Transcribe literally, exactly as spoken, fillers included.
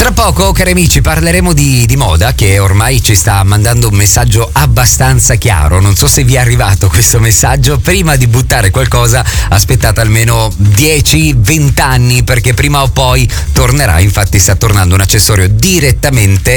Tra poco, cari amici, parleremo di, di moda, che ormai ci sta mandando un messaggio abbastanza chiaro. Non so se vi è arrivato questo messaggio. Prima di buttare qualcosa aspettate almeno dieci venti anni, perché prima o poi tornerà. Infatti sta tornando un accessorio direttamente